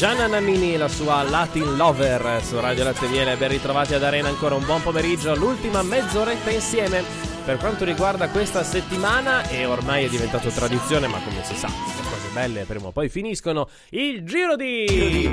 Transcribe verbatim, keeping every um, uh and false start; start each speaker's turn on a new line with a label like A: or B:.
A: Gianna Nannini e la sua Latin Lover su Radio Latte e Miele. Ben ritrovati ad Arena, ancora un buon pomeriggio, l'ultima mezz'oretta insieme. Per quanto riguarda questa settimana, e ormai è diventato tradizione, ma come si sa, le cose belle prima o poi finiscono, il Giro di...